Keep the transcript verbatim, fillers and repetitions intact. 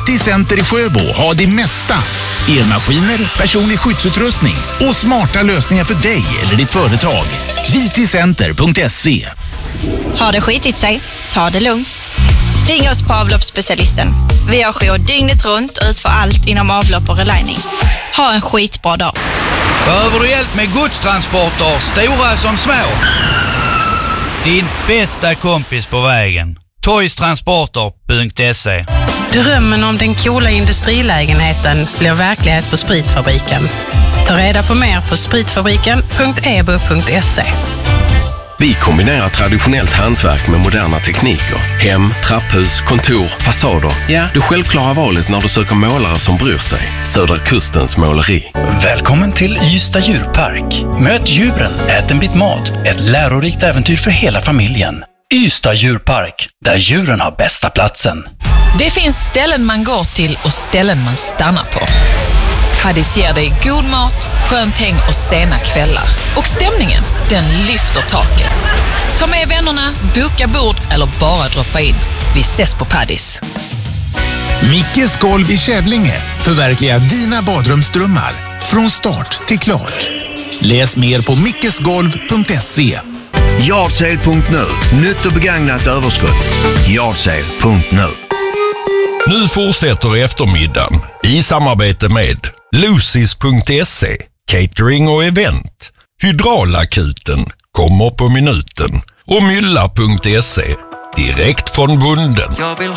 J T-center i Sjöbo har det mesta. Elmaskiner, personlig skyddsutrustning och smarta lösningar för dig eller ditt företag. J T center punkt se. Har det skitit sig? Ta det lugnt. Ring oss på avloppsspecialisten. Vi har jour dygnet runt och utför allt inom avlopp och relining. Ha en skitbra dag. Behöver du hjälp med godstransporter, stora som små? Din bästa kompis på vägen. toys transporter punkt se. Drömmen om den coola industrilägenheten blir verklighet på Spritfabriken. Ta reda på mer på spritfabriken punkt e b u punkt se. Vi kombinerar traditionellt hantverk med moderna tekniker. Hem, trapphus, kontor, fasader. Ja, det självklara valet när du söker målare som bryr sig. Södra Kustens måleri. Välkommen till Ystad djurpark. Möt djuren, ät en bit mat. Ett lärorikt äventyr för hela familjen. Ystad djurpark, där djuren har bästa platsen. Det finns ställen man går till och ställen man stannar på. Paddis ger dig god mat, skönt häng och sena kvällar. Och stämningen, den lyfter taket. Ta med vännerna, boka bord eller bara droppa in. Vi ses på Paddis. Mickes golv i Kävlinge förverkligar dina badrumsdrömmar från start till klart. Läs mer på mickesgolv punkt se. Yardsale punkt nu. Nytt och begagnat överskott. Yardsale punkt nu. Nu fortsätter eftermiddagen i samarbete med Lucis punkt se, catering och event, Hydraulakuten, kommer på minuten och Mylla punkt se, direkt från bonden. Jag vill